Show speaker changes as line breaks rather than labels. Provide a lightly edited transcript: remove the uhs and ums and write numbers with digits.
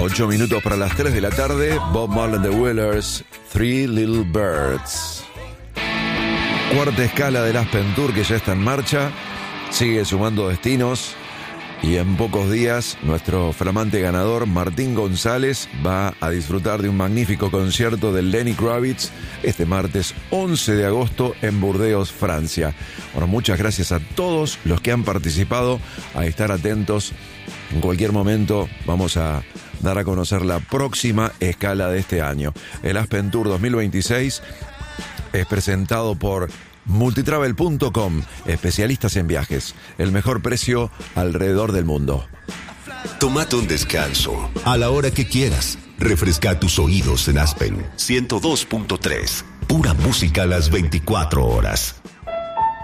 8 minutos para las 3 de la tarde. Bob Marley and the Wailers, Three Little Birds. Cuarta escala del Aspen Tour que ya está en marcha. Sigue sumando destinos. Y en pocos días, nuestro flamante ganador, Martín González, va a disfrutar de un magnífico concierto de Lenny Kravitz este martes 11 de agosto en Burdeos, Francia. Bueno, muchas gracias a todos los que han participado, a estar atentos. En cualquier momento vamos a dar a conocer la próxima escala de este año. El Aspen Tour 2026 es presentado por Multitravel.com, especialistas en viajes. El mejor precio alrededor del mundo.
Tómate un descanso a la hora que quieras. Refresca tus oídos en Aspen 102.3. Pura música a las 24 horas.